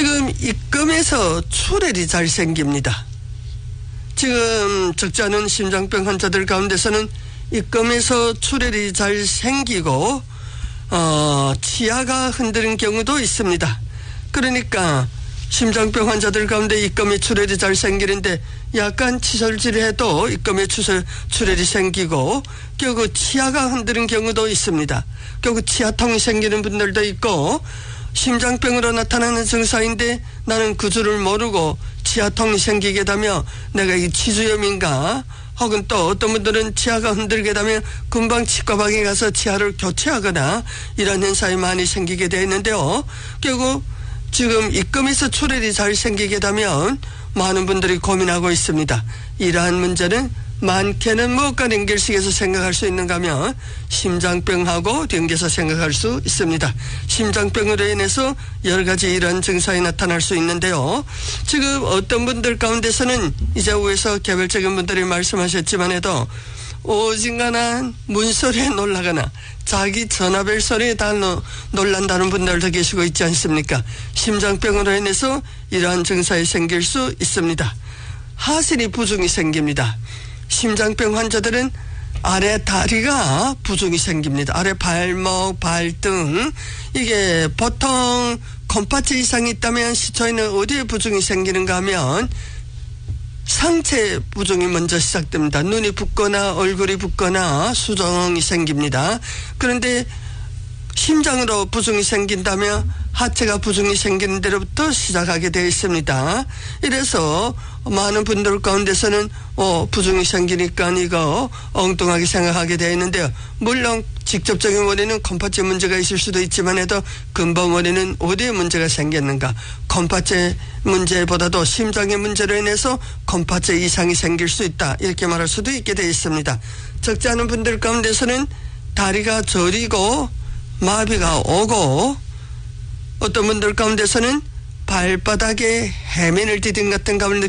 지금 입금에서 출혈이 잘 생깁니다. 지금 적지 않은 심장병 환자들 가운데서는 입금에서 출혈이 잘 생기고 치아가 흔드는 경우도 있습니다. 그러니까 심장병 환자들 가운데 입금에 출혈이 잘 생기는데 약간 치솔질해도 입금에 출혈이 생기고 결국 치아가 흔드는 경우도 있습니다. 결국 치아통이 생기는 분들도 있고 심장병으로 나타나는 증상인데 나는 그 줄을 모르고 치아통이 생기게 되면 내가 이 치주염인가 혹은 또 어떤 분들은 치아가 흔들게 되면 금방 치과방에 가서 치아를 교체하거나 이런 현상이 많이 생기게 되어 있는데요. 결국 지금 입금에서 출혈이 잘 생기게 되면 많은 분들이 고민하고 있습니다. 이러한 문제는 많게는 무엇과 연결식에서 생각할 수 있는가 하면 심장병하고 연결해서 생각할 수 있습니다. 심장병으로 인해서 여러 가지 이런 증상이 나타날 수 있는데요. 지금 어떤 분들 가운데서는 이제 위에서 개별적인 분들이 말씀하셨지만 해도 오직간한 문소리에 놀라거나 자기 전화벨 소리에 다 놀란다는 분들도 계시고 있지 않습니까? 심장병으로 인해서 이러한 증상이 생길 수 있습니다. 하실이 부종이 생깁니다. 심장병 환자들은 아래 다리가 부종이 생깁니다. 아래 발목, 발등 이게 보통 콩팥제 이상이 있다면 시초에는 어디에 부종이 생기는가 하면 상체 부종이 먼저 시작됩니다. 눈이 붓거나 얼굴이 붓거나 수정이 생깁니다. 그런데 심장으로 부종이 생긴다면 하체가 부종이 생기는 데로부터 시작하게 되어 있습니다. 이래서 많은 분들 가운데서는 부종이 생기니까 이거 엉뚱하게 생각하게 되어 있는데요. 물론 직접적인 원인은 콩팥제 문제가 있을 수도 있지만 해도 근본 원인은 어디에 문제가 생겼는가. 콩팥제 문제보다도 심장의 문제로 인해서 콩팥제 이상이 생길 수 있다. 이렇게 말할 수도 있게 되어 있습니다. 적지 않은 분들 가운데서는 다리가 저리고 마비가 오고 어떤 분들 가운데서는 발바닥에 해면을 디딘 같은 감을